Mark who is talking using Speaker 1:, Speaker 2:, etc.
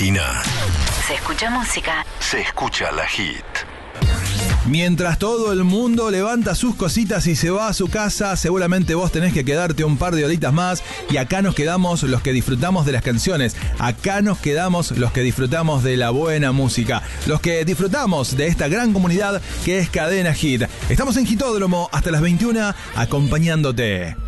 Speaker 1: Argentina.
Speaker 2: Se escucha música.
Speaker 1: Se escucha la hit.
Speaker 3: Mientras todo el mundo levanta sus cositas y se va a su casa, seguramente vos tenés que quedarte un par de horitas más. Y acá nos quedamos los que disfrutamos de las canciones. Acá nos quedamos los que disfrutamos de la buena música. Los que disfrutamos de esta gran comunidad que es Cadena Hit. Estamos en Hitódromo hasta las 21 acompañándote.